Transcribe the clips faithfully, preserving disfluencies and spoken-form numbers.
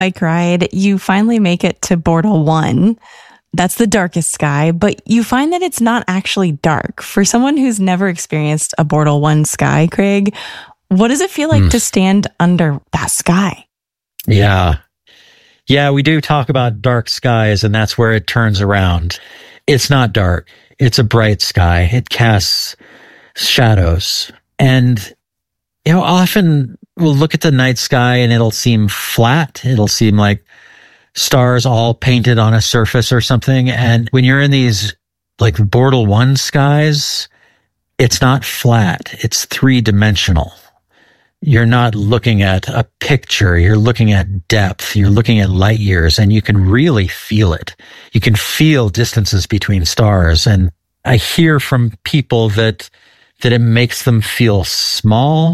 bike ride, you finally make it to Bortle one. That's the darkest sky, but you find that it's not actually dark. For someone who's never experienced a Bortle one sky, Craig, what does it feel like mm. to stand under that sky? Yeah. Yeah, we do talk about dark skies, and that's where it turns around. It's not dark. It's a bright sky. It casts shadows. And, you know, often we'll look at the night sky and it'll seem flat. It'll seem like stars all painted on a surface or something. And when you're in these like Bortle one skies, it's not flat. It's three-dimensional. You're not looking at a picture. You're looking at depth. You're looking at light years, and you can really feel it. You can feel distances between stars. And I hear from people that, that it makes them feel small.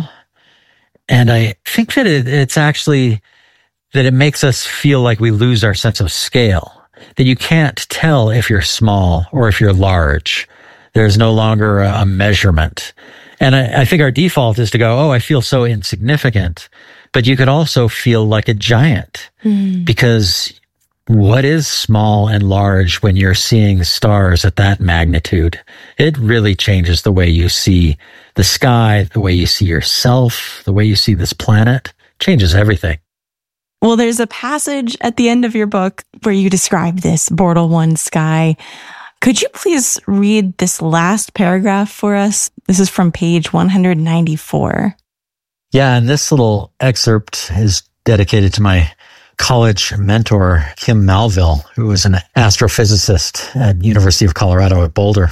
And I think that it, it's actually that it makes us feel like we lose our sense of scale, that you can't tell if you're small or if you're large. There's no longer a, a measurement. And I, I think our default is to go, oh, I feel so insignificant. But you could also feel like a giant mm. because what is small and large when you're seeing stars at that magnitude? It really changes the way you see the sky, the way you see yourself, the way you see this planet. Changes everything. Well, there's a passage at the end of your book where you describe this Bortle one sky. Could you please read this last paragraph for us? This is from page one hundred ninety-four. Yeah, and this little excerpt is dedicated to my college mentor, Kim Malville, who was an astrophysicist at University of Colorado at Boulder.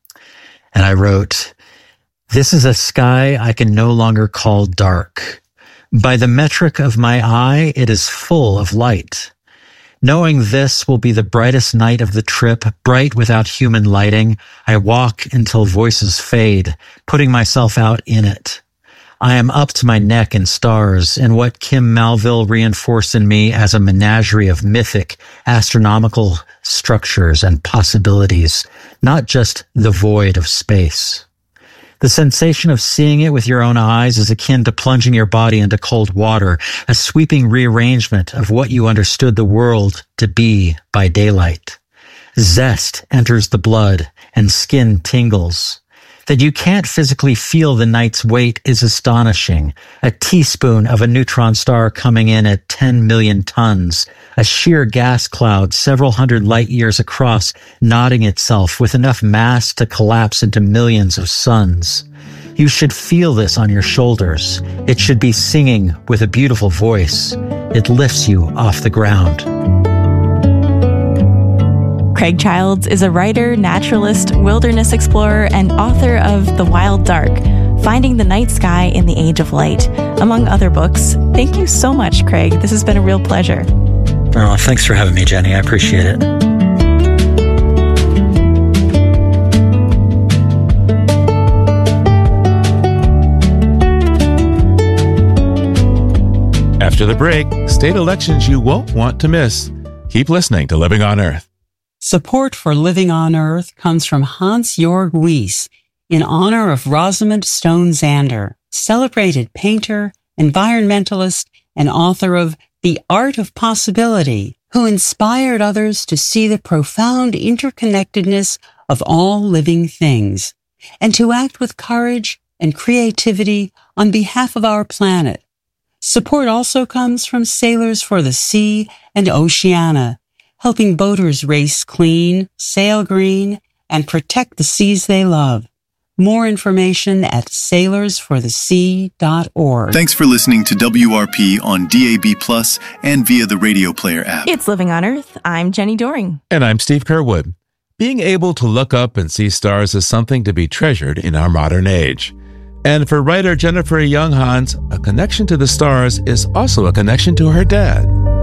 And I wrote, "This is a sky I can no longer call dark. By the metric of my eye, it is full of light. Knowing this will be the brightest night of the trip, bright without human lighting, I walk until voices fade, putting myself out in it. I am up to my neck in stars, and what Kim Malville reinforced in me as a menagerie of mythic, astronomical structures and possibilities, not just the void of space. The sensation of seeing it with your own eyes is akin to plunging your body into cold water, a sweeping rearrangement of what you understood the world to be by daylight. Zest enters the blood and skin tingles. That you can't physically feel the night's weight is astonishing. A teaspoon of a neutron star coming in at ten million tons, a sheer gas cloud several hundred light years across, nodding itself with enough mass to collapse into millions of suns. You should feel this on your shoulders. It should be singing with a beautiful voice. It lifts you off the ground." Craig Childs is a writer, naturalist, wilderness explorer, and author of The Wild Dark, Finding the Night Sky in the Age of Light, among other books. Thank you so much, Craig. This has been a real pleasure. Oh, thanks for having me, Jenny. I appreciate it. After the break, state elections you won't want to miss. Keep listening to Living on Earth. Support for Living on Earth comes from Hans-Jörg Wyss in honor of Rosamund Stone Zander, celebrated painter, environmentalist, and author of The Art of Possibility, who inspired others to see the profound interconnectedness of all living things and to act with courage and creativity on behalf of our planet. Support also comes from Sailors for the Sea and Oceana, helping boaters race clean, sail green, and protect the seas they love. More information at sailors for the sea dot org. Thanks for listening to W R P on D A B Plus and via the Radio Player app. It's Living on Earth. I'm Jenny Doring. And I'm Steve Kerwood. Being able to look up and see stars is something to be treasured in our modern age. And for writer Jennifer Young Hans, a connection to the stars is also a connection to her dad.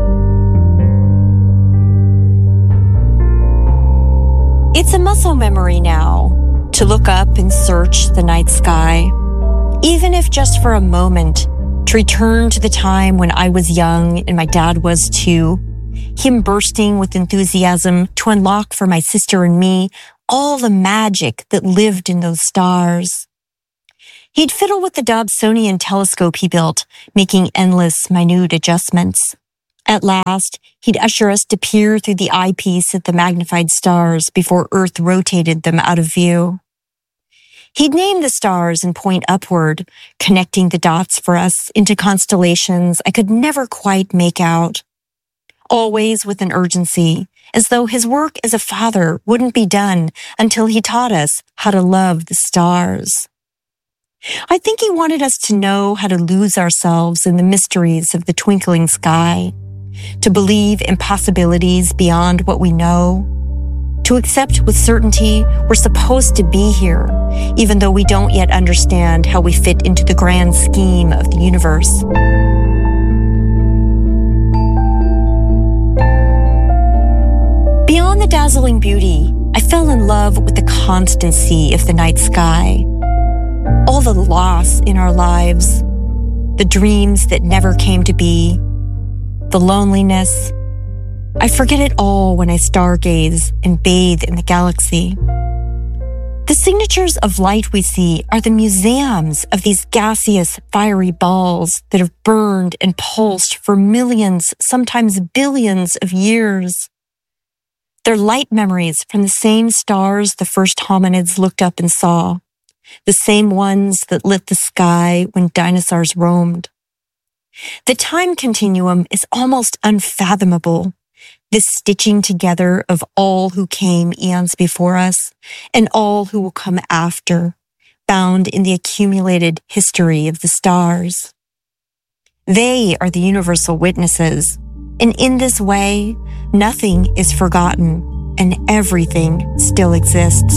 It's a muscle memory now to look up and search the night sky, even if just for a moment, to return to the time when I was young and my dad was too, him bursting with enthusiasm to unlock for my sister and me all the magic that lived in those stars. He'd fiddle with the Dobsonian telescope he built, making endless, minute adjustments. At last, he'd usher us to peer through the eyepiece at the magnified stars before Earth rotated them out of view. He'd name the stars and point upward, connecting the dots for us into constellations I could never quite make out. Always with an urgency, as though his work as a father wouldn't be done until he taught us how to love the stars. I think he wanted us to know how to lose ourselves in the mysteries of the twinkling sky, to believe in possibilities beyond what we know, to accept with certainty we're supposed to be here, even though we don't yet understand how we fit into the grand scheme of the universe. Beyond the dazzling beauty, I fell in love with the constancy of the night sky. All the loss in our lives, the dreams that never came to be, the loneliness. I forget it all when I stargaze and bathe in the galaxy. The signatures of light we see are the museums of these gaseous, fiery balls that have burned and pulsed for millions, sometimes billions of years. They're light memories from the same stars the first hominids looked up and saw, the same ones that lit the sky when dinosaurs roamed. The time continuum is almost unfathomable, this stitching together of all who came eons before us and all who will come after, bound in the accumulated history of the stars. They are the universal witnesses, and in this way, nothing is forgotten and everything still exists.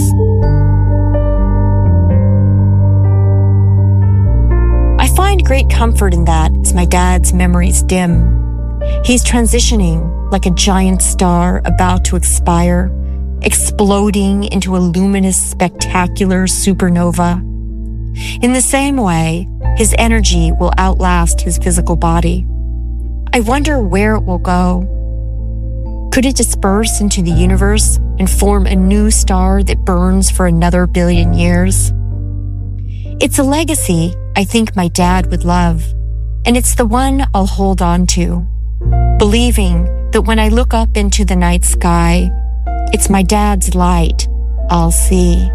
I find great comfort in that as my dad's memories dim. He's transitioning like a giant star about to expire, exploding into a luminous, spectacular supernova. In the same way, his energy will outlast his physical body. I wonder where it will go. Could it disperse into the universe and form a new star that burns for another billion years? It's a legacy I think my dad would love, and it's the one I'll hold on to, believing that when I look up into the night sky, it's my dad's light I'll see.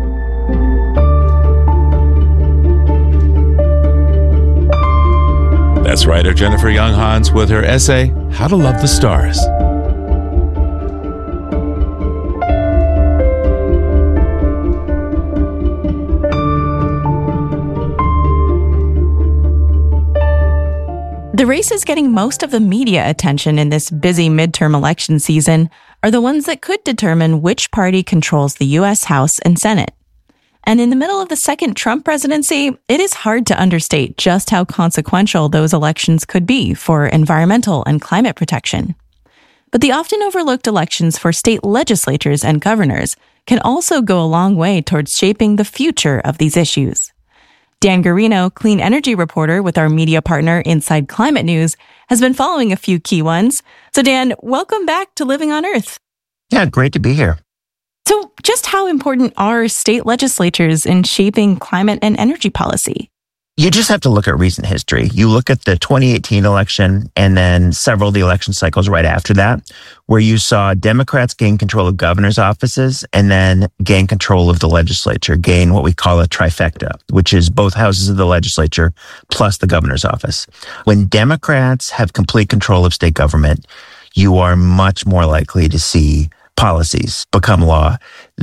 That's writer Jennifer Young Hans with her essay, How to Love the Stars. The races getting most of the media attention in this busy midterm election season are the ones that could determine which party controls the U S House and Senate. And in the middle of the second Trump presidency, it is hard to understate just how consequential those elections could be for environmental and climate protection. But the often overlooked elections for state legislatures and governors can also go a long way towards shaping the future of these issues. Dan Garino, clean energy reporter with our media partner Inside Climate News, has been following a few key ones. So Dan, welcome back to Living on Earth. Yeah, great to be here. So just how important are state legislatures in shaping climate and energy policy? You just have to look at recent history. You look at the twenty eighteen election and then several of the election cycles right after that, where you saw Democrats gain control of governor's offices and then gain control of the legislature, gain what we call a trifecta, which is both houses of the legislature plus the governor's office. When Democrats have complete control of state government, you are much more likely to see policies become law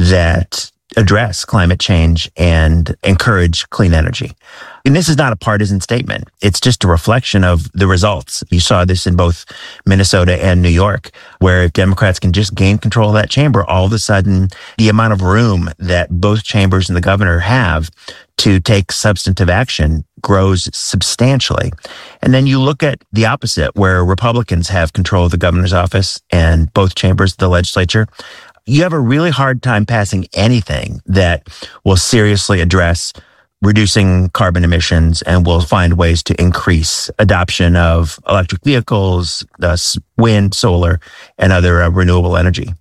that address climate change and encourage clean energy. And this is not a partisan statement. It's just a reflection of the results. You saw this in both Minnesota and New York, where if Democrats can just gain control of that chamber, all of a sudden the amount of room that both chambers and the governor have to take substantive action grows substantially. And then you look at the opposite, where Republicans have control of the governor's office and both chambers of the legislature. You have a really hard time passing anything that will seriously address reducing carbon emissions and will find ways to increase adoption of electric vehicles, thus wind, solar, and other uh, renewable energy.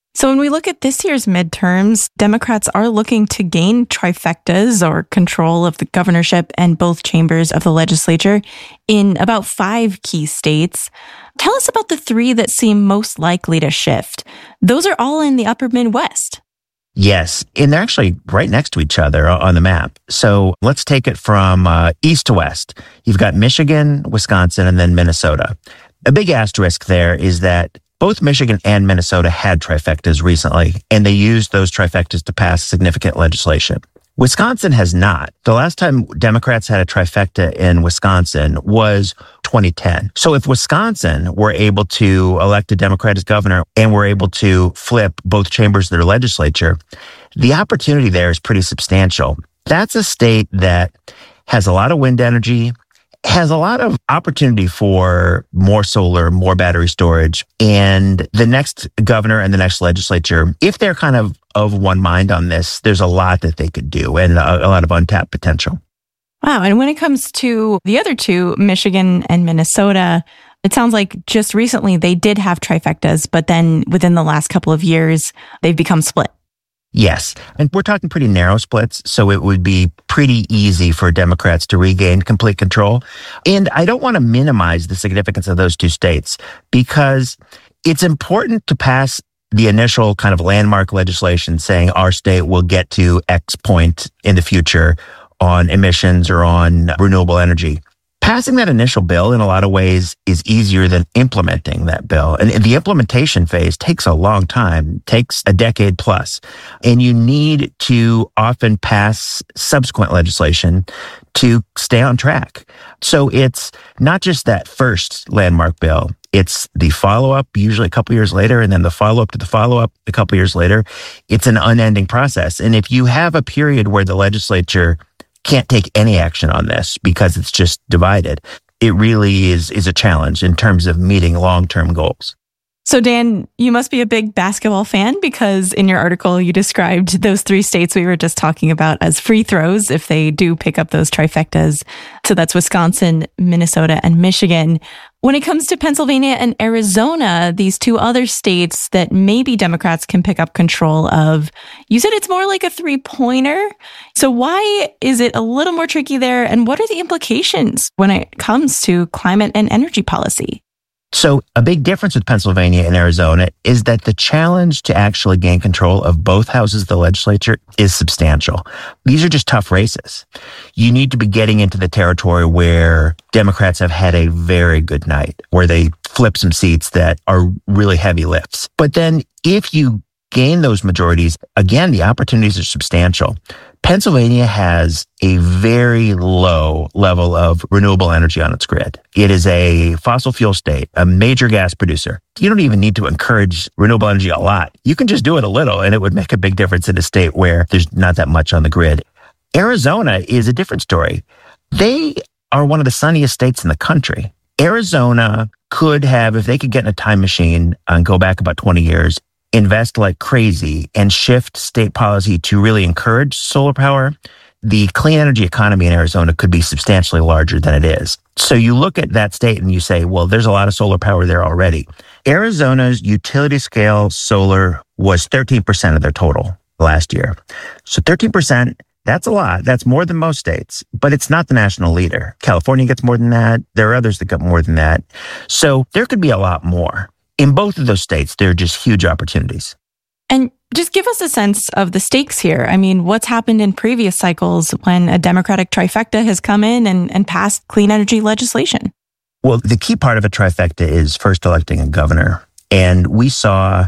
So when we look at this year's midterms, Democrats are looking to gain trifectas or control of the governorship and both chambers of the legislature in about five key states. Tell us about the three that seem most likely to shift. Those are all in the upper Midwest. Yes, and they're actually right next to each other on the map. So let's take it from uh, east to west. You've got Michigan, Wisconsin, and then Minnesota. A big asterisk there is that both Michigan and Minnesota had trifectas recently, and they used those trifectas to pass significant legislation. Wisconsin has not. The last time Democrats had a trifecta in Wisconsin was twenty ten. So if Wisconsin were able to elect a Democrat as governor and were able to flip both chambers of their legislature, the opportunity there is pretty substantial. That's a state that has a lot of wind energy, has a lot of opportunity for more solar, more battery storage. And the next governor and the next legislature, if they're kind of of one mind on this, there's a lot that they could do and a, a lot of untapped potential. Wow. And when it comes to the other two, Michigan and Minnesota, it sounds like just recently they did have trifectas, but then within the last couple of years, they've become split. Yes. And we're talking pretty narrow splits, so it would be pretty easy for Democrats to regain complete control. And I don't want to minimize the significance of those two states because it's important to pass the initial kind of landmark legislation saying our state will get to X point in the future on emissions or on renewable energy. Passing that initial bill in a lot of ways is easier than implementing that bill. And the implementation phase takes a long time, takes a decade plus. And you need to often pass subsequent legislation to stay on track. So it's not just that first landmark bill. It's the follow-up, usually a couple years later, and then the follow-up to the follow-up a couple years later. It's an unending process. And if you have a period where the legislature can't take any action on this because it's just divided, it really is is a challenge in terms of meeting long-term goals. So Dan, you must be a big basketball fan because in your article you described those three states we were just talking about as free throws if they do pick up those trifectas. So that's Wisconsin, Minnesota, and Michigan. When it comes to Pennsylvania and Arizona, these two other states that maybe Democrats can pick up control of, you said it's more like a three-pointer. So why is it a little more tricky there? And what are the implications when it comes to climate and energy policy? So a big difference with Pennsylvania and Arizona is that the challenge to actually gain control of both houses of the legislature is substantial. These are just tough races. You need to be getting into the territory where Democrats have had a very good night, where they flip some seats that are really heavy lifts. But then if you gain those majorities, again, the opportunities are substantial. Pennsylvania has a very low level of renewable energy on its grid. It is a fossil fuel state, a major gas producer. You don't even need to encourage renewable energy a lot. You can just do it a little and it would make a big difference in a state where there's not that much on the grid. Arizona is a different story. They are one of the sunniest states in the country. Arizona could have, if they could get in a time machine and go back about twenty years, invest like crazy and shift state policy to really encourage solar power, the clean energy economy in Arizona could be substantially larger than it is. So you look at that state and you say, well, there's a lot of solar power there already. Arizona's utility scale solar was thirteen percent of their total last year. So thirteen percent, that's a lot. That's more than most states, but it's not the national leader. California gets more than that. There are others that get more than that. So there could be a lot more. In both of those states, there are just huge opportunities. And just give us a sense of the stakes here. I mean, what's happened in previous cycles when a Democratic trifecta has come in and, and passed clean energy legislation? Well, the key part of a trifecta is first electing a governor. And we saw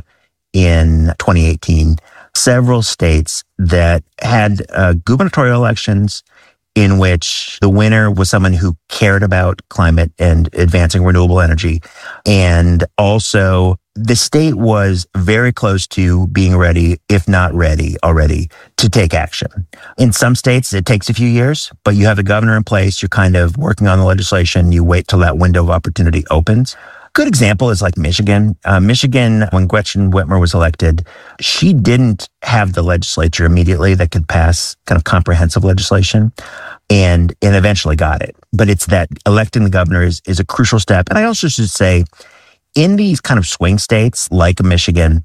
in twenty eighteen several states that had uh, gubernatorial elections in which the winner was someone who cared about climate and advancing renewable energy. And also the state was very close to being ready, if not ready already, to take action. In some states, it takes a few years, but you have the governor in place, you're kind of working on the legislation, you wait till that window of opportunity opens. Good example is like Michigan. Uh, Michigan, when Gretchen Whitmer was elected, she didn't have the legislature immediately that could pass kind of comprehensive legislation and, and eventually got it. But it's that electing the governor is, is a crucial step. And I also should say, in these kind of swing states like Michigan,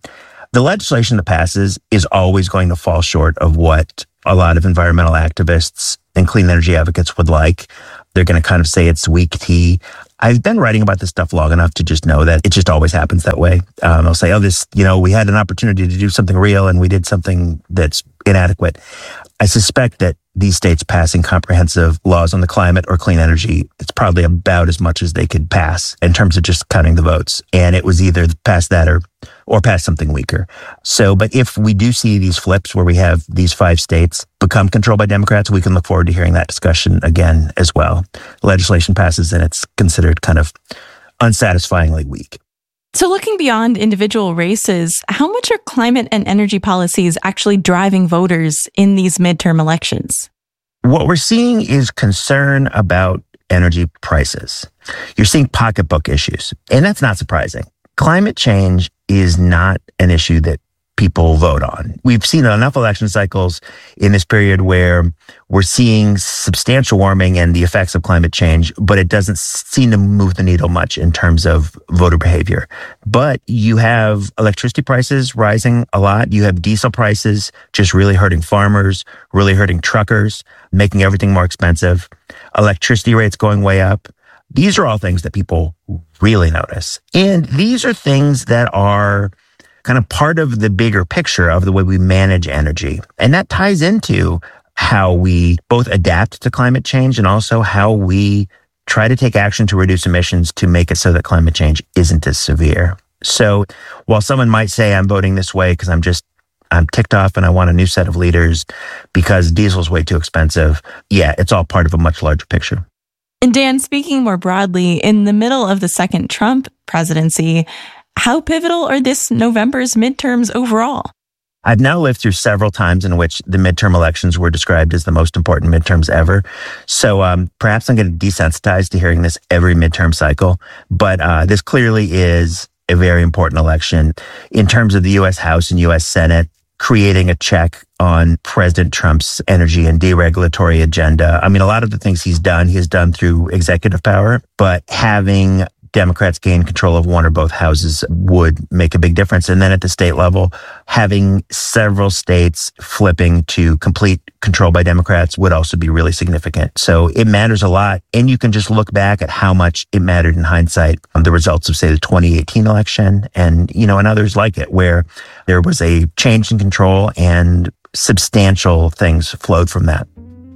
The legislation that passes is always going to fall short of what a lot of environmental activists and clean energy advocates would like. They're going to kind of say it's weak tea. I've been writing about this stuff long enough to just know that it just always happens that way. Um, they'll say, oh, this, you know, we had an opportunity to do something real and we did something that's inadequate. I suspect that these states passing comprehensive laws on the climate or clean energy, it's probably about as much as they could pass in terms of just counting the votes. And it was either pass that or, or pass something weaker. So, but if we do see these flips where we have these five states become controlled by Democrats, we can look forward to hearing that discussion again as well. Legislation passes and it's considered kind of unsatisfyingly weak. So looking beyond individual races, how much are climate and energy policies actually driving voters in these midterm elections? What we're seeing is concern about energy prices. You're seeing pocketbook issues, and that's not surprising. Climate change is not an issue that people vote on. We've seen enough election cycles in this period where we're seeing substantial warming and the effects of climate change, but it doesn't seem to move the needle much in terms of voter behavior. But you have electricity prices rising a lot. You have diesel prices just really hurting farmers, really hurting truckers, making everything more expensive. Electricity rates going way up. These are all things that people really notice. And these are things that are kind of part of the bigger picture of the way we manage energy. And that ties into how we both adapt to climate change and also how we try to take action to reduce emissions to make it so that climate change isn't as severe. So while someone might say, I'm voting this way because I'm just, I'm ticked off and I want a new set of leaders because diesel's way too expensive. Yeah, it's all part of a much larger picture. And Dan, speaking more broadly, in the middle of the second Trump presidency, how pivotal are this November's midterms overall? I've now lived through several times in which the midterm elections were described as the most important midterms ever. So um, perhaps I'm getting desensitized to hearing this every midterm cycle. But uh, this clearly is a very important election in terms of the U S House and U S Senate creating a check on President Trump's energy and deregulatory agenda. I mean, a lot of the things he's done, he's done through executive power, but having Democrats gain control of one or both houses would make a big difference. And then at the state level, having several states flipping to complete control by Democrats would also be really significant. So it matters a lot. And you can just look back at how much it mattered in hindsight on the results of, say, the twenty eighteen election and, you know, and others like it, where there was a change in control and substantial things flowed from that.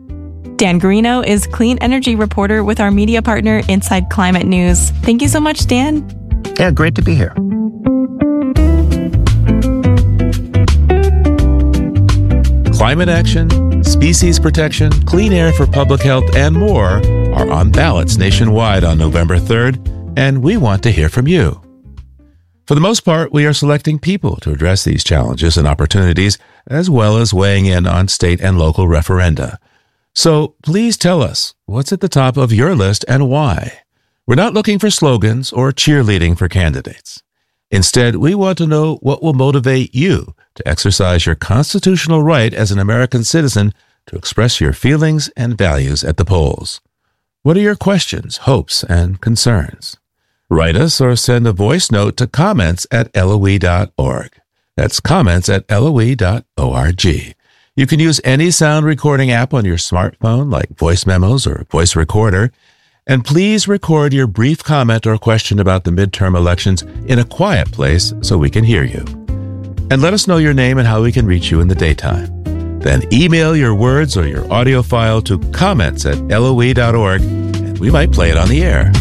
Dan Guarino is clean energy reporter with our media partner, Inside Climate News. Thank you so much, Dan. Yeah, great to be here. Climate action, species protection, clean air for public health, and more are on ballots nationwide on November third, and we want to hear from you. For the most part, we are selecting people to address these challenges and opportunities, as well as weighing in on state and local referenda. So please tell us what's at the top of your list and why. We're not looking for slogans or cheerleading for candidates. Instead, we want to know what will motivate you to exercise your constitutional right as an American citizen to express your feelings and values at the polls. What are your questions, hopes, and concerns? Write us or send a voice note to comments at L O E dot org. That's comments at L O E dot org. You can use any sound recording app on your smartphone like Voice Memos or Voice Recorder. And please record your brief comment or question about the midterm elections in a quiet place so we can hear you. And let us know your name and how we can reach you in the daytime. Then email your words or your audio file to comments at L O E dot org, and we might play it on the air.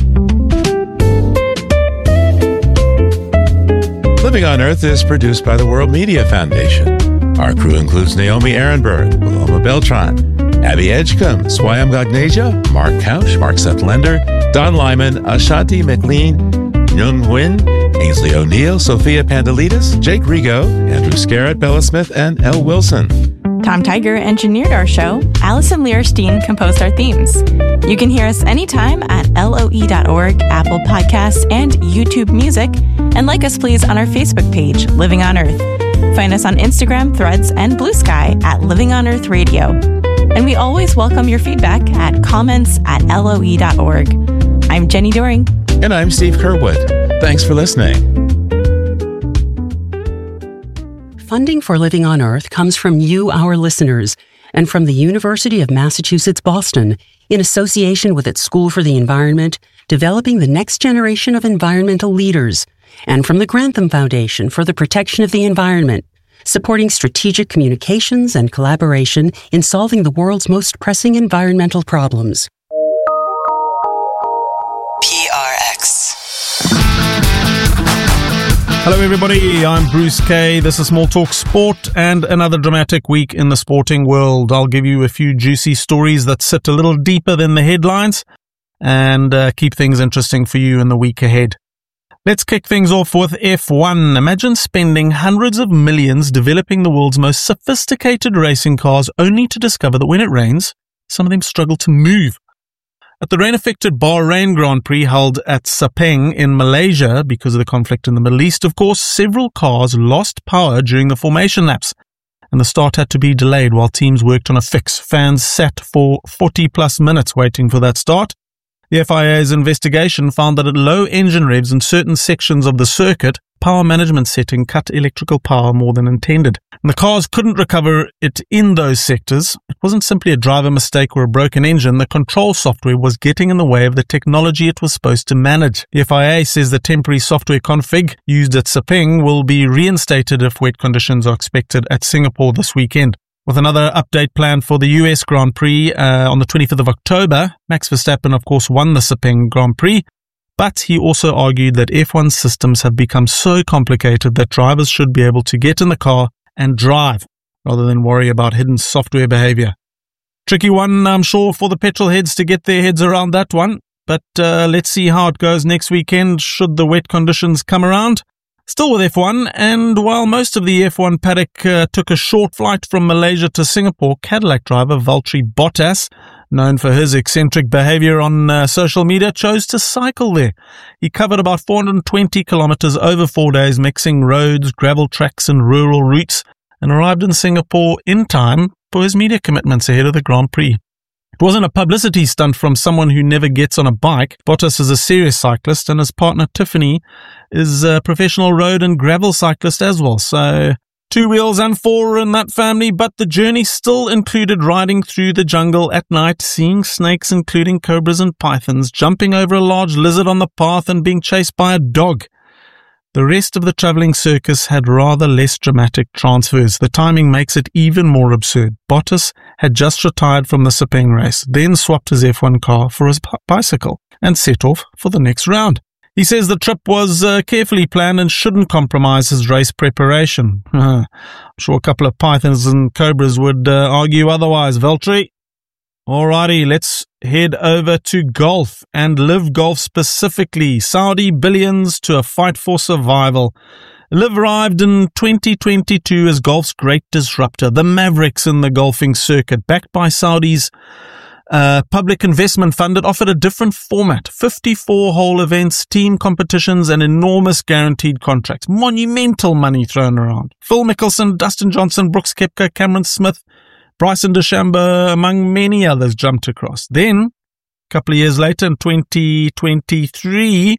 Living on Earth is produced by the World Media Foundation. Our crew includes Naomi Ehrenberg, Paloma Beltran, Abby Edgecombe, Swayam Gagneja, Mark Couch, Mark Seth Lender, Don Lyman, Ashanti McLean, Nhung Nguyen, Ainsley O'Neill, Sophia Pandelides, Jake Rigo, Andrew Scarrett, Bella Smith, and Elle Wilson. Tom Tiger engineered our show. Allison Learstein composed our themes. You can hear us anytime at L O E dot org, Apple Podcasts, and YouTube Music. And like us, please, on our Facebook page, Living on Earth. Find us on Instagram, Threads, and Blue Sky at Living on Earth Radio. And we always welcome your feedback at comments at L O E dot org. I'm Jenny Doering. And I'm Steve Curwood. Thanks for listening. Funding for Living on Earth comes from you, our listeners, and from the University of Massachusetts, Boston, in association with its School for the Environment, developing the next generation of environmental leaders, and from the Grantham Foundation for the Protection of the Environment, supporting strategic communications and collaboration in solving the world's most pressing environmental problems. P R X. Hello everybody, I'm Bruce Kay. This is Small Talk Sport and another dramatic week in the sporting world. I'll give you a few juicy stories that sit a little deeper than the headlines and uh, keep things interesting for you in the week ahead. Let's kick things off with F one. Imagine spending hundreds of millions developing the world's most sophisticated racing cars only to discover that when it rains, some of them struggle to move. At the rain-affected Bahrain Grand Prix held at Sepang in Malaysia because of the conflict in the Middle East, of course, several cars lost power during the formation laps, and the start had to be delayed while teams worked on a fix. Fans sat for forty plus minutes waiting for that start. The F I A's investigation found that at low engine revs in certain sections of the circuit, power management setting cut electrical power more than intended. And the cars couldn't recover it in those sectors. It wasn't simply a driver mistake or a broken engine. The control software was getting in the way of the technology it was supposed to manage. The F I A says the temporary software config used at Sepang will be reinstated if wet conditions are expected at Singapore this weekend. With another update planned for the U S Grand Prix uh, on the twenty-fifth of October, Max Verstappen, of course, won the Sepang Grand Prix, but he also argued that F one systems have become so complicated that drivers should be able to get in the car and drive rather than worry about hidden software behavior. Tricky one, I'm sure, for the petrol heads to get their heads around that one, but uh, let's see how it goes next weekend should the wet conditions come around. Still with F one, and while most of the F one paddock uh, took a short flight from Malaysia to Singapore, Cadillac driver Valtteri Bottas, known for his eccentric behavior on uh, social media, chose to cycle there. He covered about four hundred twenty kilometers over four days, mixing roads, gravel tracks and rural routes, and arrived in Singapore in time for his media commitments ahead of the Grand Prix. It wasn't a publicity stunt from someone who never gets on a bike. Bottas is a serious cyclist, and his partner Tiffany is a professional road and gravel cyclist as well. So two wheels and four in that family, but the journey still included riding through the jungle at night, seeing snakes including cobras and pythons, jumping over a large lizard on the path and being chased by a dog. The rest of the travelling circus had rather less dramatic transfers. The timing makes it even more absurd. Bottas had just retired from the Sepang race, then swapped his F one car for his bicycle and set off for the next round. He says the trip was uh, carefully planned and shouldn't compromise his race preparation. I'm sure a couple of pythons and cobras would uh, argue otherwise. Valtteri? Alrighty, let's head over to golf and Live Golf specifically. Saudi billions to a fight for survival. Live arrived in twenty twenty-two as golf's great disruptor, the Mavericks in the golfing circuit, backed by Saudi's uh, public investment fund. It offered a different format, fifty-four hole events, team competitions, and enormous guaranteed contracts. Monumental money thrown around. Phil Mickelson, Dustin Johnson, Brooks Koepka, Cameron Smith, Bryson DeChambeau, among many others, jumped across. Then, a couple of years later, in twenty twenty-three,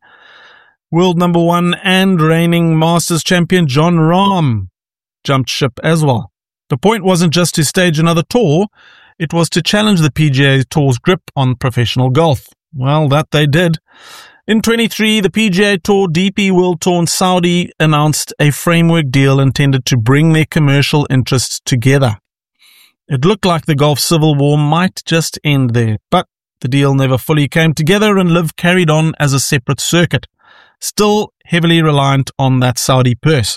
world number one and reigning Masters champion Jon Rahm jumped ship as well. The point wasn't just to stage another tour, it was to challenge the P G A Tour's grip on professional golf. Well, that they did. In twenty-three, the P G A Tour, D P World Tour and Saudi announced a framework deal intended to bring their commercial interests together. It looked like the golf civil war might just end there, but the deal never fully came together and Live carried on as a separate circuit, still heavily reliant on that Saudi purse.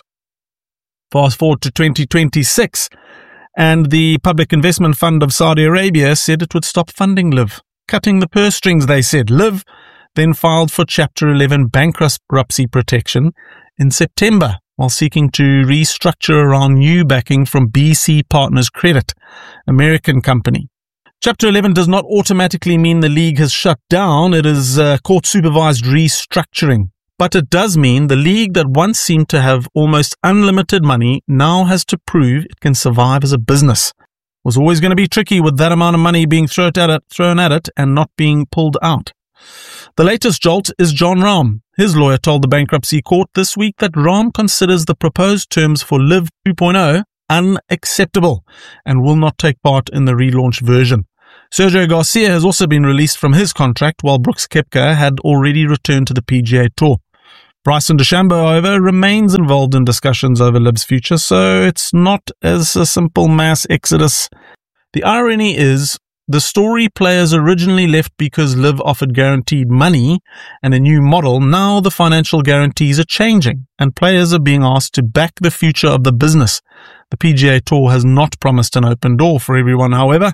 Fast forward to twenty twenty-six, and the Public Investment Fund of Saudi Arabia said it would stop funding Live, cutting the purse strings, they said. Live then filed for Chapter eleven bankruptcy protection in September, while seeking to restructure around new backing from B C Partners Credit, American company. Chapter eleven does not automatically mean the league has shut down. It is uh, court-supervised restructuring. But it does mean the league that once seemed to have almost unlimited money now has to prove it can survive as a business. It was always going to be tricky with that amount of money being thrown at it, thrown at it and not being pulled out. The latest jolt is Jon Rahm, His lawyer told the bankruptcy court this week that Rahm considers the proposed terms for Live two point oh unacceptable and will not take part in the relaunch version. Sergio Garcia has also been released from his contract, while Brooks Koepka had already returned to the P G A Tour. Bryson DeChambeau, however, remains involved in discussions over Liv's future, so it's not as a simple mass exodus. The irony is, the story players originally left because Liv offered guaranteed money and a new model. Now the financial guarantees are changing and players are being asked to back the future of the business. The P G A Tour has not promised an open door for everyone, however.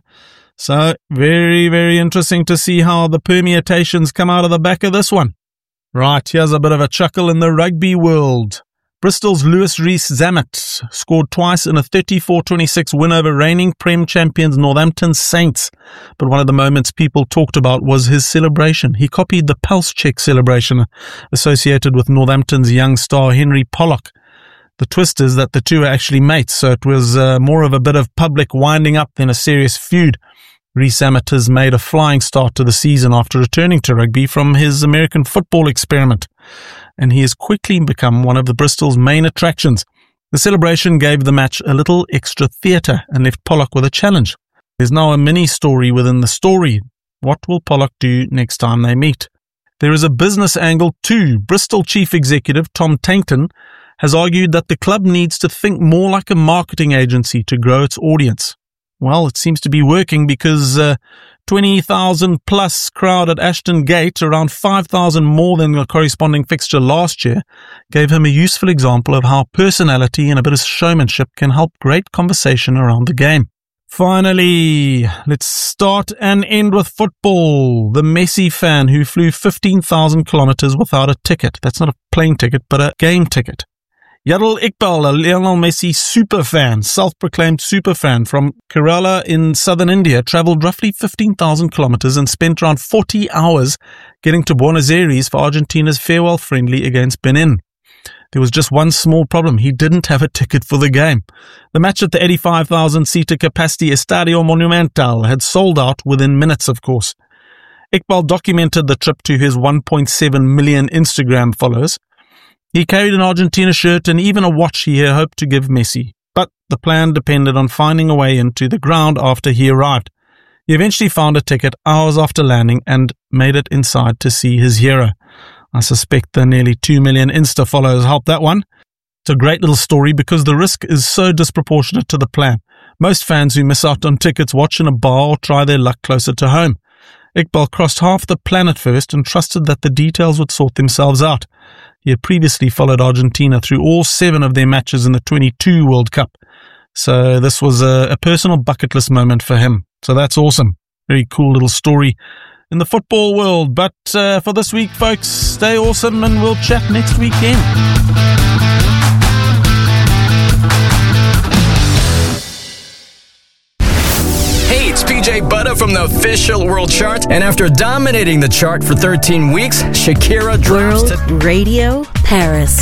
So very, very interesting to see how the permutations come out of the back of this one. Right, here's a bit of a chuckle in the rugby world. Bristol's Lewis Rees-Zammit scored twice in a thirty-four twenty-six win over reigning Prem champions Northampton Saints. But one of the moments people talked about was his celebration. He copied the pulse check celebration associated with Northampton's young star Henry Pollock. The twist is that the two are actually mates, so it was uh, more of a bit of public winding up than a serious feud. Rees-Zammit has made a flying start to the season after returning to rugby from his American football experiment, and he has quickly become one of the Bristol's main attractions. The celebration gave the match a little extra theatre and left Pollock with a challenge. There's now a mini-story within the story. What will Pollock do next time they meet? There is a business angle too. Bristol Chief Executive Tom Tainton has argued that the club needs to think more like a marketing agency to grow its audience. Well, it seems to be working because uh, twenty thousand plus crowd at Ashton Gate, around five thousand more than the corresponding fixture last year, gave him a useful example of how personality and a bit of showmanship can help great conversation around the game. Finally, let's start and end with football. The Messi fan who flew fifteen thousand kilometers without a ticket. That's not a plane ticket, but a game ticket. Yadul Iqbal, a Lionel Messi superfan, self-proclaimed superfan from Kerala in southern India, travelled roughly fifteen thousand kilometers and spent around forty hours getting to Buenos Aires for Argentina's farewell friendly against Benin. There was just one small problem. He didn't have a ticket for the game. The match at the eighty-five thousand seater capacity Estadio Monumental had sold out within minutes, of course. Iqbal documented the trip to his one point seven million Instagram followers. He carried an Argentina shirt and even a watch he had hoped to give Messi, but the plan depended on finding a way into the ground after he arrived. He eventually found a ticket hours after landing and made it inside to see his hero. I suspect the nearly two million Insta followers helped that one. It's a great little story because the risk is so disproportionate to the plan. Most fans who miss out on tickets watch in a bar or try their luck closer to home. Iqbal crossed half the planet first and trusted that the details would sort themselves out. He had previously followed Argentina through all seven of their matches in the twenty-two World Cup. So this was a, a personal bucket list moment for him. So that's awesome. Very cool little story in the football world. But uh, for this week, folks, stay awesome and we'll chat next weekend. Hey, it's P J Butter from the official World Chart. And after dominating the chart for thirteen weeks, Shakira drops World to Radio Paris.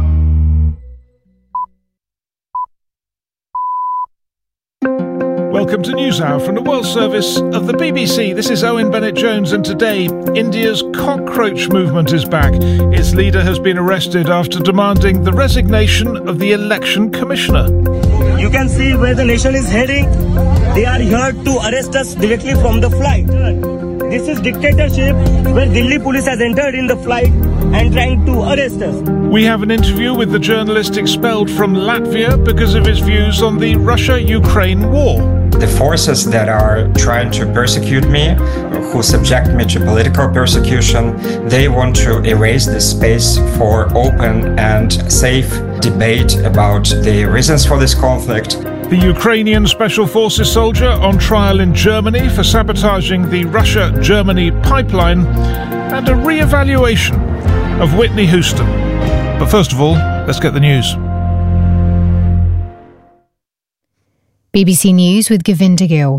Welcome to NewsHour from the World Service of the B B C. This is Owen Bennett-Jones, and today, India's cockroach movement is back. Its leader has been arrested after demanding the resignation of the election commissioner. You can see where the nation is heading. They are here to arrest us directly from the flight. This is dictatorship where Delhi police has entered in the flight and trying to arrest us. We have an interview with the journalist expelled from Latvia because of his views on the Russia-Ukraine war. The forces that are trying to persecute me, who subject me to political persecution, they want to erase the space for open and safe debate about the reasons for this conflict. The Ukrainian Special Forces soldier on trial in Germany for sabotaging the Russia-Germany pipeline, and a re-evaluation of Whitney Houston. But first of all, let's get the news. B B C News with Govinda Gill.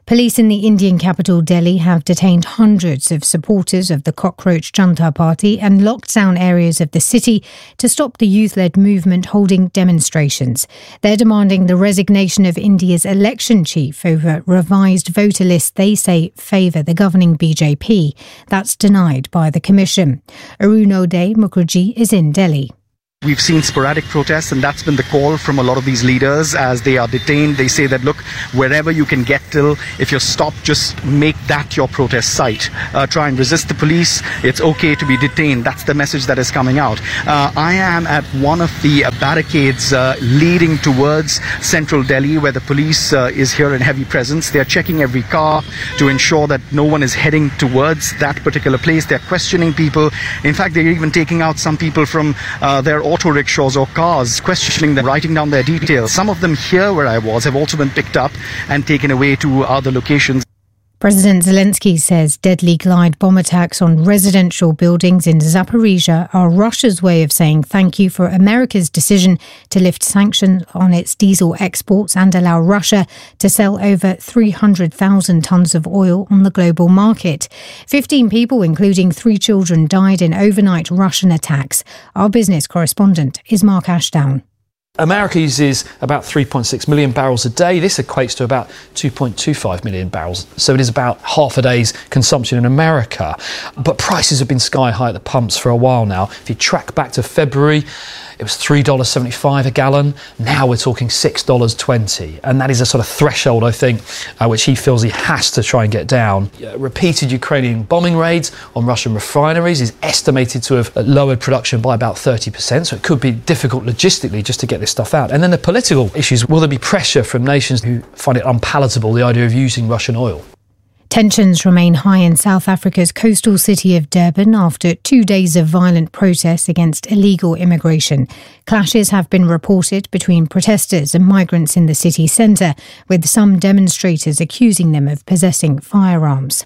Police in the Indian capital Delhi have detained hundreds of supporters of the Cockroach Junta Party and locked down areas of the city to stop the youth-led movement holding demonstrations. They're demanding the resignation of India's election chief over revised voter lists they say favour the governing B J P. That's denied by the Commission. Arunodhay Mukherjee is in Delhi. We've seen sporadic protests, and that's been the call from a lot of these leaders as they are detained. They say that, look, wherever you can get till, if you're stopped, just make that your protest site. Uh, try and resist the police. It's okay to be detained. That's the message that is coming out. Uh, I am at one of the uh, barricades uh, leading towards central Delhi, where the police uh, is here in heavy presence. They're checking every car to ensure that no one is heading towards that particular place. They're questioning people. In fact, they're even taking out some people from uh, their auto rickshaws or cars, questioning them, writing down their details. Some of them here where I was have also been picked up and taken away to other locations. President Zelensky says deadly glide bomb attacks on residential buildings in Zaporizhia are Russia's way of saying thank you for America's decision to lift sanctions on its diesel exports and allow Russia to sell over three hundred thousand tonnes of oil on the global market. fifteen people, including three children, died in overnight Russian attacks. Our business correspondent is Mark Ashdown. America uses about three point six million barrels a day. This equates to about two point two five million barrels. So it is about half a day's consumption in America. But prices have been sky high at the pumps for a while now. If you track back to February, it was three dollars seventy-five a gallon. Now we're talking six dollars twenty. And that is a sort of threshold, I think, uh, which he feels he has to try and get down. Uh, repeated Ukrainian bombing raids on Russian refineries is estimated to have lowered production by about thirty percent. So it could be difficult logistically just to get this stuff out. And then the political issues. Will there be pressure from nations who find it unpalatable, the idea of using Russian oil? Tensions remain high in South Africa's coastal city of Durban after two days of violent protests against illegal immigration. Clashes have been reported between protesters and migrants in the city centre, with some demonstrators accusing them of possessing firearms.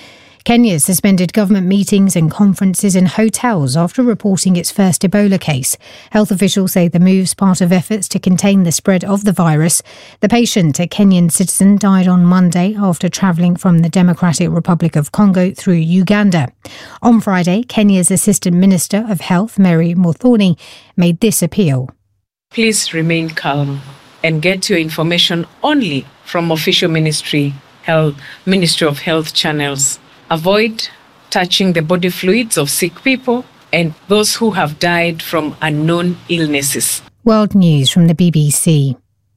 Kenya suspended government meetings and conferences in hotels after reporting its first Ebola case. Health officials say the move's part of efforts to contain the spread of the virus. The patient, a Kenyan citizen, died on Monday after travelling from the Democratic Republic of Congo through Uganda. On Friday, Kenya's Assistant Minister of Health, Mary Muthoni, made this appeal. Please remain calm and get your information only from official ministry, health, Ministry of Health channels. Avoid touching the body fluids of sick people and those who have died from unknown illnesses. World News from the B B C.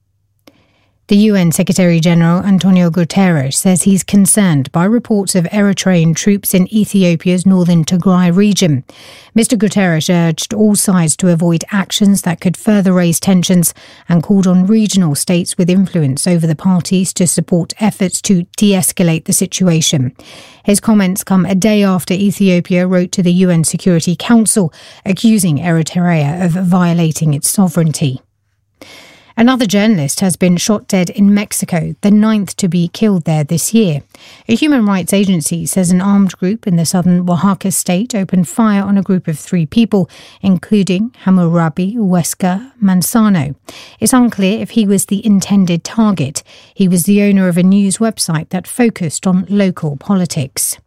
The U N Secretary-General Antonio Guterres says he's concerned by reports of Eritrean troops in Ethiopia's northern Tigray region. Mister Guterres urged all sides to avoid actions that could further raise tensions and called on regional states with influence over the parties to support efforts to de-escalate the situation. His comments come a day after Ethiopia wrote to the U N Security Council accusing Eritrea of violating its sovereignty. Another journalist has been shot dead in Mexico, the ninth to be killed there this year. A human rights agency says an armed group in the southern Oaxaca state opened fire on a group of three people, including Hammurabi Huesca Manzano. It's unclear if he was the intended target. He was the owner of a news website that focused on local politics.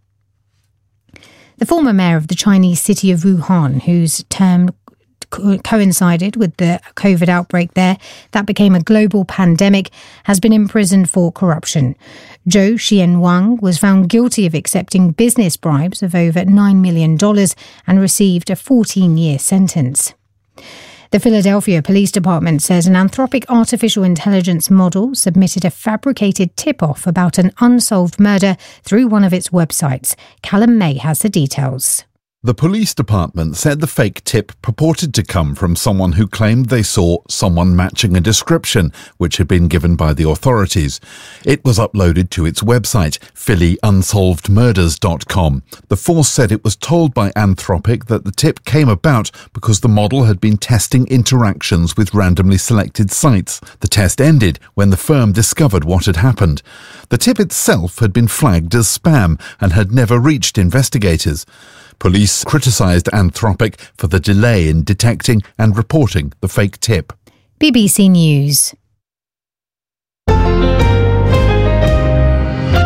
The former mayor of the Chinese city of Wuhan, whose term co- coincided with the COVID outbreak there, that became a global pandemic, has been imprisoned for corruption. Zhou Xianwang was found guilty of accepting business bribes of over nine million dollars and received a fourteen-year sentence. The Philadelphia Police Department says an Anthropic artificial intelligence model submitted a fabricated tip-off about an unsolved murder through one of its websites. Callum May has the details. The police department said the fake tip purported to come from someone who claimed they saw someone matching a description which had been given by the authorities. It was uploaded to its website, philly unsolved murders dot com. The force said it was told by Anthropic that the tip came about because the model had been testing interactions with randomly selected sites. The test ended when the firm discovered what had happened. The tip itself had been flagged as spam and had never reached investigators. Police criticised Anthropic for the delay in detecting and reporting the fake tip. B B C News.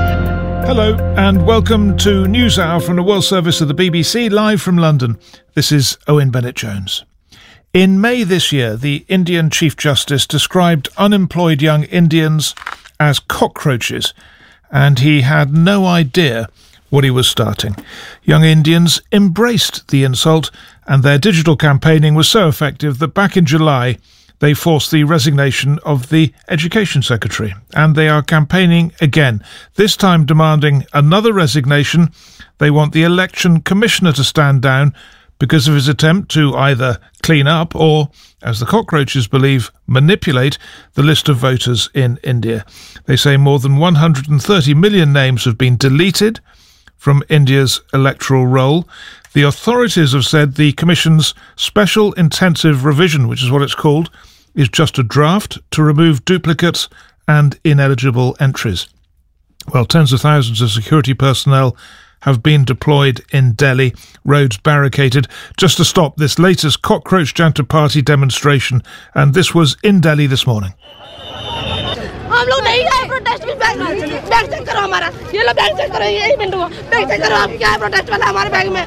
Hello and welcome to News Hour from the World Service of the B B C, live from London. This is Owen Bennett-Jones. In May this year, the Indian Chief Justice described unemployed young Indians as cockroaches, and he had no idea what he was starting. Young Indians embraced the insult, and their digital campaigning was so effective that back in July they forced the resignation of the Education Secretary, and they are campaigning again, this time demanding another resignation. They want the Election Commissioner to stand down because of his attempt to either clean up or, as the cockroaches believe, manipulate the list of voters in India. They say more than one hundred thirty million names have been deleted from India's electoral roll. The authorities have said the Commission's Special Intensive Revision, which is what it's called, is just a draft to remove duplicates and ineligible entries. Well, tens of thousands of security personnel have been deployed in Delhi, roads barricaded, just to stop this latest Cockroach Janta Party demonstration, and this was in Delhi this morning. हम लोग नहीं गए protest में bag bag check करो हमारा ये लो bag check करो यही मिनट हुआ बैग चेक करो आप क्या है प्रोटेस्ट वाला हमारे बैग में.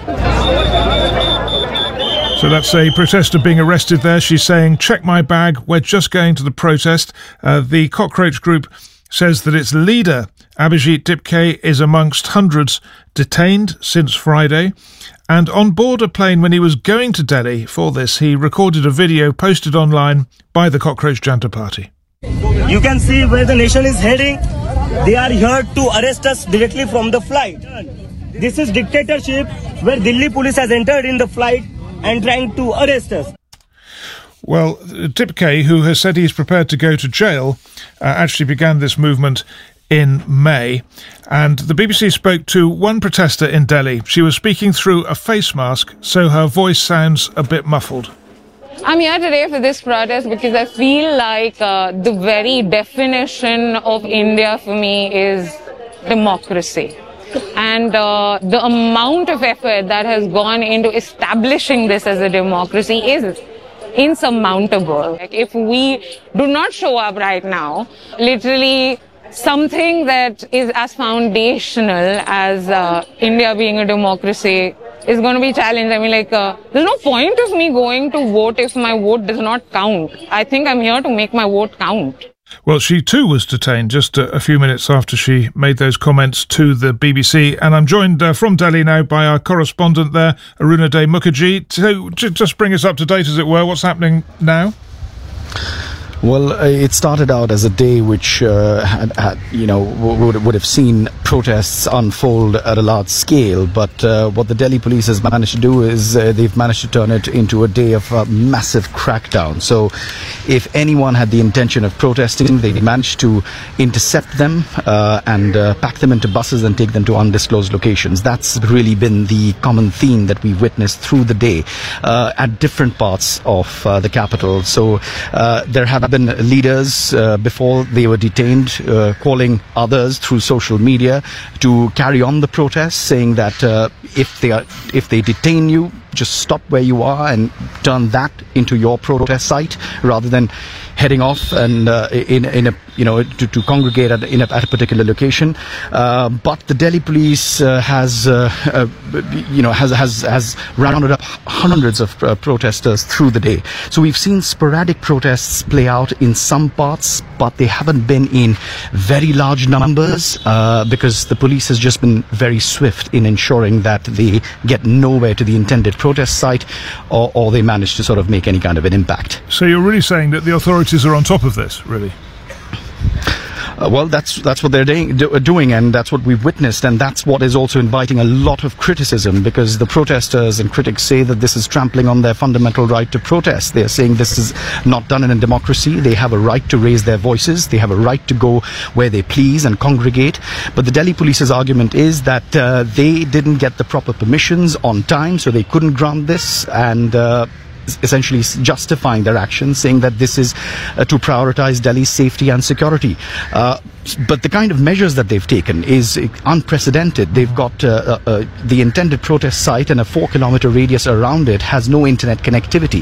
So that's a protester being arrested there. She's saying, check my bag, we're just going to the protest. Uh, the cockroach group says that its leader, Abhijit Dipke, is amongst hundreds detained since Friday. And on board a plane when he was going to Delhi for this, he recorded a video posted online by the Cockroach Janta Party. You can see where the nation is heading. They are here to arrest us directly from the flight. This is dictatorship where Delhi police has entered in the flight and trying to arrest us. Well, Dipke, who has said he's prepared to go to jail, uh, actually began this movement in May. And the B B C spoke to one protester in Delhi. She was speaking through a face mask, so her voice sounds a bit muffled. I'm here today for this protest because I feel like uh, the very definition of India for me is democracy. And uh, the amount of effort that has gone into establishing this as a democracy is insurmountable. Like if we do not show up right now, literally something that is as foundational as uh, India being a democracy is going to be challenged. I mean, like, uh, there's no point of me going to vote if my vote does not count. I think I'm here to make my vote count. Well, she too was detained just a, a few minutes after she made those comments to the B B C. And I'm joined uh, from Delhi now by our correspondent there, Arunaday Mukherjee. So just bring us up to date, as it were. What's happening now? Well, uh, it started out as a day which uh, had, had, you know, would, would have seen protests unfold at a large scale. But uh, what the Delhi police has managed to do is uh, they've managed to turn it into a day of a massive crackdown. So if anyone had the intention of protesting, they managed to intercept them uh, and uh, pack them into buses and take them to undisclosed locations. That's really been the common theme that we've witnessed through the day uh, at different parts of uh, the capital. So uh, there have been leaders uh, before they were detained uh, calling others through social media to carry on the protests, saying that uh, if they are if they detain you, just stop where you are and turn that into your protest site rather than heading off and uh, in in a you know to, to congregate at, in a, at a particular location. Uh, but the Delhi police uh, has uh, uh, you know has has has rounded up hundreds of uh, protesters through the day. So we've seen sporadic protests play out in some parts, but they haven't been in very large numbers uh, because the police has just been very swift in ensuring that they get nowhere to the intended protest site, or, or they manage to sort of make any kind of an impact. So you're really saying that the authorities are on top of this, really? Uh, well, that's that's what they're doing, do, doing, and that's what we've witnessed, and that's what is also inviting a lot of criticism, because the protesters and critics say that this is trampling on their fundamental right to protest. They're saying this is not done in a democracy. They have a right to raise their voices. They have a right to go where they please and congregate. But the Delhi police's argument is that uh, they didn't get the proper permissions on time, so they couldn't grant this, and uh, essentially justifying their actions, saying that this is uh, to prioritize Delhi's safety and security. Uh, but the kind of measures that they've taken is unprecedented. They've got uh, uh, the intended protest site and a four kilometer radius around it has no internet connectivity.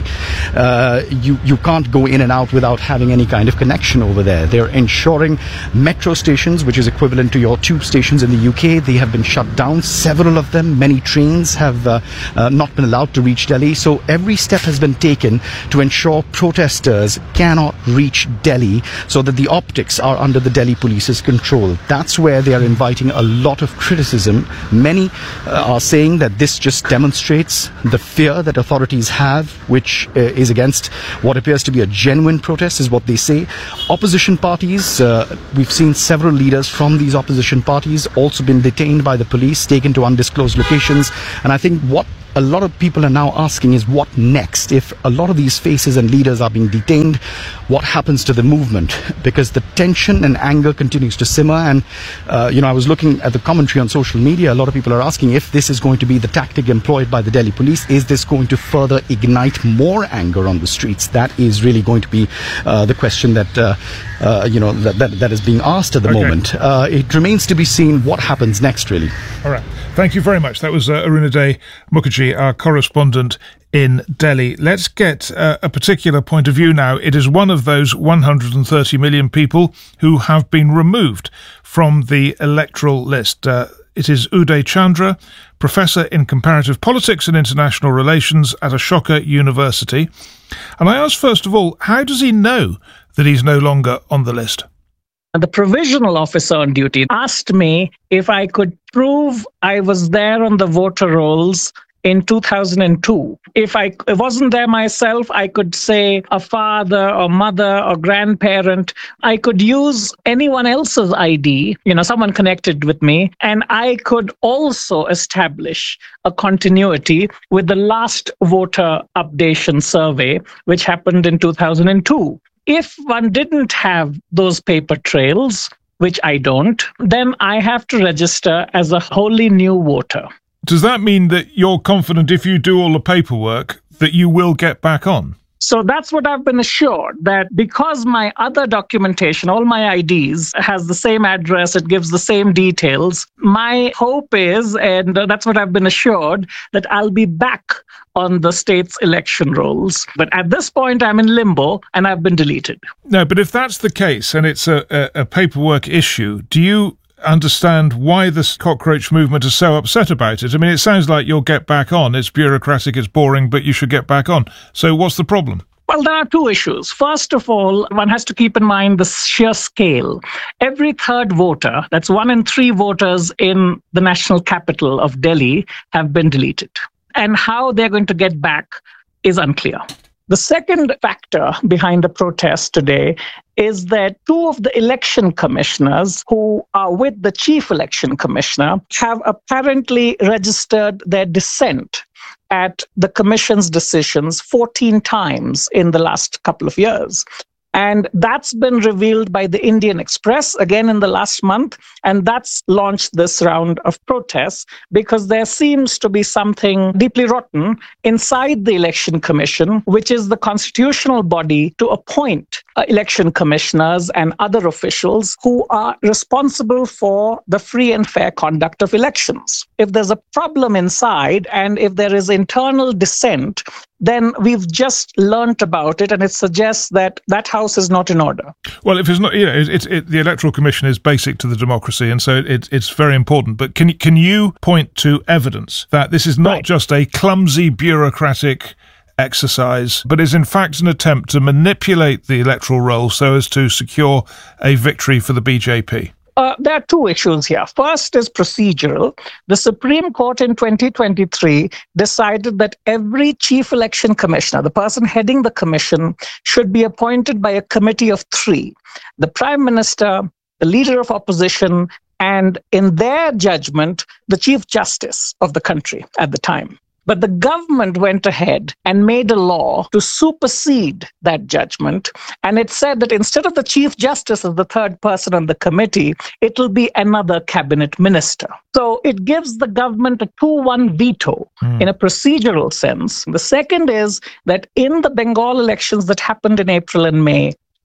Uh, you, you can't go in and out without having any kind of connection over there. They're ensuring metro stations, which is equivalent to your tube stations in the U K, they have been shut down. Several of them, many trains have uh, uh, not been allowed to reach Delhi. So every step has been taken to ensure protesters cannot reach Delhi so that the optics are under the Delhi police's control. That's where they are inviting a lot of criticism. Many uh, are saying that this just demonstrates the fear that authorities have, which uh, is against what appears to be a genuine protest, is what they say. Opposition parties, uh, we've seen several leaders from these opposition parties also been detained by the police, taken to undisclosed locations. And I think what a lot of people are now asking is what next? If a lot of these faces and leaders are being detained, what happens to the movement? Because the tension and anger continues to simmer. And, uh, you know, I was looking at the commentary on social media. A lot of people are asking if this is going to be the tactic employed by the Delhi police. Is this going to further ignite more anger on the streets? That is really going to be uh, the question that, uh, uh, you know, that, that, that is being asked at the Okay. moment. Uh, it remains to be seen what happens next, really. All right. Thank you very much. That was uh, Arunaday Mukherjee, our correspondent in Delhi. Let's get uh, a particular point of view now. It is one of those one hundred thirty million people who have been removed from the electoral list. Uh, it is Uday Chandra, Professor in Comparative Politics and International Relations at Ashoka University. And I asked, first of all, how does he know that he's no longer on the list? The provisional officer on duty asked me if I could prove I was there on the voter rolls in two thousand two. If I wasn't there myself, I could say a father or mother or grandparent. I could use anyone else's I D, you know, someone connected with me, and I could also establish a continuity with the last voter updation survey, which happened in two thousand two. If one didn't have those paper trails, which I don't, then I have to register as a wholly new voter. Does that mean that you're confident if you do all the paperwork that you will get back on? So that's what I've been assured, that because my other documentation, all my I Ds, has the same address, it gives the same details, my hope is, and that's what I've been assured, that I'll be back on the state's election rolls. But at this point, I'm in limbo and I've been deleted. No, but if that's the case and it's a, a, a paperwork issue, do you understand why this cockroach movement is so upset about it? I mean, it sounds like you'll get back on. It's bureaucratic, it's boring, but you should get back on. So what's the problem? Well, there are two issues. First of all, one has to keep in mind the sheer scale. Every third voter, that's one in three voters in the national capital of Delhi, have been deleted. And how they're going to get back is unclear. The second factor behind the protest today is that two of the election commissioners who are with the chief election commissioner have apparently registered their dissent at the commission's decisions fourteen times in the last couple of years. And that's been revealed by the Indian Express again in the last month. And that's launched this round of protests because there seems to be something deeply rotten inside the Election Commission, which is the constitutional body to appoint uh, election commissioners and other officials who are responsible for the free and fair conduct of elections. If there's a problem inside and if there is internal dissent, then we've just learnt about it, and it suggests that that house is not in order. Well, if it's not, you know, it, it, it, the Electoral Commission is basic to the democracy, and so it, it's very important. But can can you point to evidence that this is not right. just a clumsy bureaucratic exercise, but is in fact an attempt to manipulate the electoral roll so as to secure a victory for the B J P? Uh, there are two issues here. First is procedural. The Supreme Court in twenty twenty-three decided that every chief election commissioner, the person heading the commission, should be appointed by a committee of three: the Prime Minister, the Leader of Opposition, and in their judgment, the Chief Justice of the country at the time. But the government went ahead and made a law to supersede that judgment. And it said that instead of the Chief Justice as the third person on the committee, it will be another cabinet minister. So it gives the government a two one veto mm. in a procedural sense. The second is that in the Bengal elections that happened in April and May,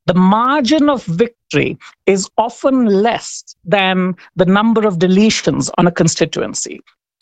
the margin of victory is often less than the number of deletions on a constituency.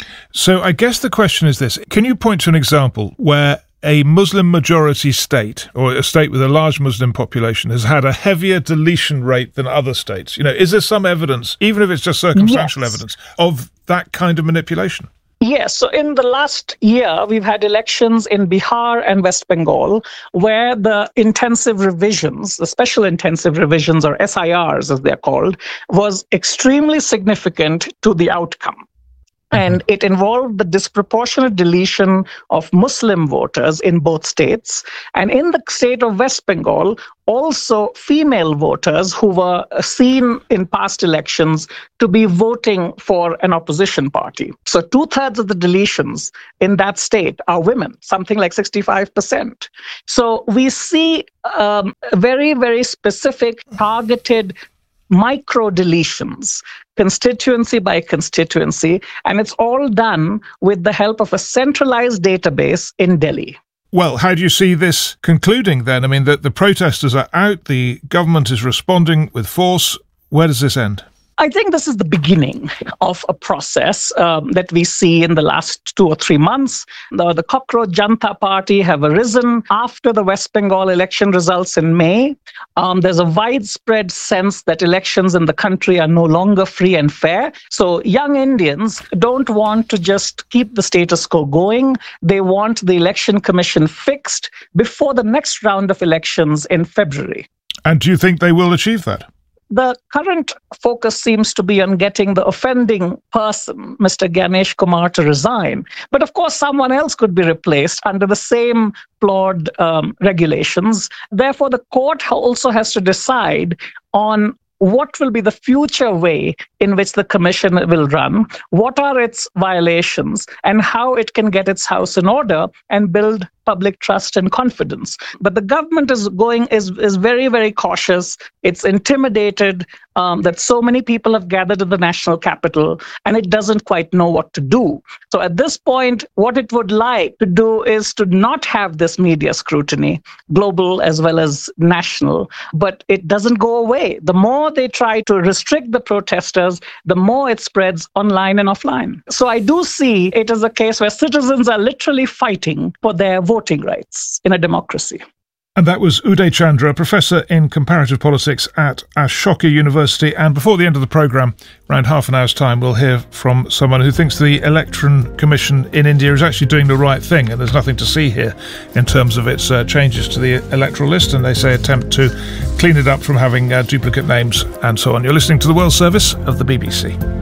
So I guess the question is this. Can you point to an example where a Muslim majority state, or a state with a large Muslim population, has had a heavier deletion rate than other states? You know, is there some evidence, even if it's just circumstantial yes. evidence, of that kind of manipulation? Yes. So in the last year, we've had elections in Bihar and West Bengal where the intensive revisions, the special intensive revisions, or S I Rs as they're called, was extremely significant to the outcome. And it involved the disproportionate deletion of Muslim voters in both states. And in the state of West Bengal, also female voters who were seen in past elections to be voting for an opposition party. So two-thirds of the deletions in that state are women, something like sixty-five percent. So we see um, very, very specific, targeted micro deletions, constituency by constituency, and it's all done with the help of a centralized database in Delhi. Well, how do you see this concluding then? I mean, the, the protesters are out, the government is responding with force. Where does this end? I think this is the beginning of a process um, that we see in the last two or three months. The, the Cockroach Janata Party have arisen after the West Bengal election results in May. Um, there's a widespread sense that elections in the country are no longer free and fair. So young Indians don't want to just keep the status quo going. They want the election commission fixed before the next round of elections in February. And do you think they will achieve that? The current focus seems to be on getting the offending person, Mister Ganesh Kumar, to resign. But of course, someone else could be replaced under the same flawed um, regulations. Therefore, the court also has to decide on what will be the future way in which the commission will run, what are its violations, and how it can get its house in order and build public trust and confidence. But the government is going is is very, very cautious. It's intimidated um, that so many people have gathered in the national capital, and it doesn't quite know what to do. So at this point, what it would like to do is to not have this media scrutiny, global as well as national, but it doesn't go away. The more they try to restrict the protesters, the more it spreads online and offline. So I do see it as a case where citizens are literally fighting for their voting rights in a democracy. And that was Uday Chandra, Professor in Comparative Politics at Ashoka University. And before the end of the programme, around half an hour's time, we'll hear from someone who thinks the Election Commission in India is actually doing the right thing, and there's nothing to see here in terms of its uh, changes to the electoral list, and they say attempt to clean it up from having uh, duplicate names and so on. You're listening to the World Service of the B B C.